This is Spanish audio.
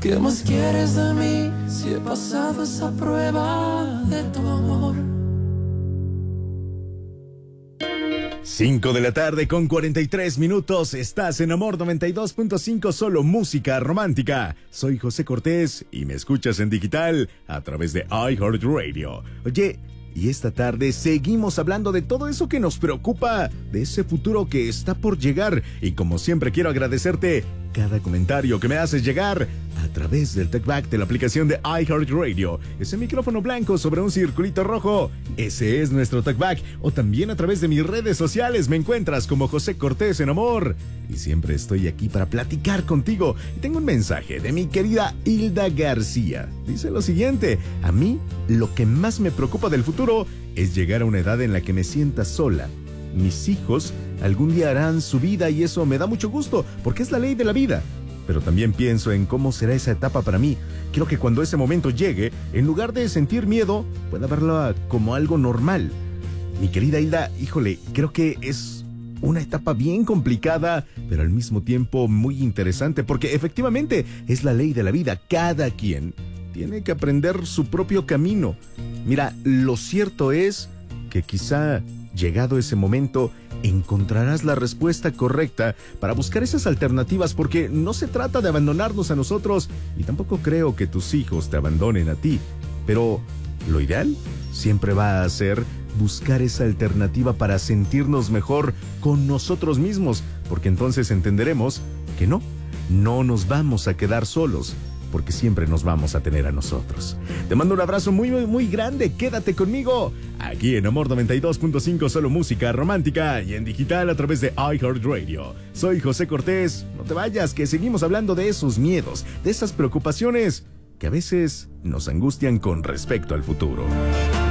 ¿Qué más quieres de mí si he pasado esa prueba de tu amor? 5 de la tarde con 43 minutos. Estás en Amor 92.5, solo música romántica. Soy José Cortés y me escuchas en digital a través de iHeartRadio. Oye, y esta tarde seguimos hablando de todo eso que nos preocupa, de ese futuro que está por llegar. Y como siempre quiero agradecerte cada comentario que me haces llegar a través del TalkBack de la aplicación de iHeartRadio. Ese micrófono blanco sobre un circulito rojo, ese es nuestro TalkBack. O también a través de mis redes sociales me encuentras como José Cortés en Amor. Y siempre estoy aquí para platicar contigo. Y tengo un mensaje de mi querida Hilda García. Dice lo siguiente: a mí lo que más me preocupa del futuro es llegar a una edad en la que me sienta sola. Mis hijos algún día harán su vida y eso me da mucho gusto, porque es la ley de la vida. Pero también pienso en cómo será esa etapa para mí. Quiero que cuando ese momento llegue, en lugar de sentir miedo, pueda verla como algo normal. Mi querida Hilda, híjole, creo que es una etapa bien complicada, pero al mismo tiempo muy interesante, porque efectivamente es la ley de la vida. Cada quien tiene que aprender su propio camino. Mira, lo cierto es que quizá llegado ese momento encontrarás la respuesta correcta para buscar esas alternativas, porque no se trata de abandonarnos a nosotros y tampoco creo que tus hijos te abandonen a ti. Pero lo ideal siempre va a ser buscar esa alternativa para sentirnos mejor con nosotros mismos, porque entonces entenderemos que no nos vamos a quedar solos, porque siempre nos vamos a tener a nosotros. Te mando un abrazo muy, muy, muy grande. Quédate conmigo aquí en Amor 92.5, solo música romántica, y en digital a través de iHeartRadio. Soy José Cortés. No te vayas, que seguimos hablando de esos miedos, de esas preocupaciones que a veces nos angustian con respecto al futuro.